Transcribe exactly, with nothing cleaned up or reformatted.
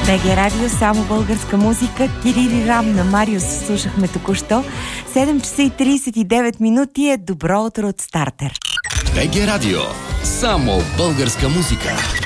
БГ Радио, само българска музика. Кирили Рам на Мариус слушахме току-що. седем часа и тридесет и девет минути е добро утро от Стартер. БГ Радио, само българска музика.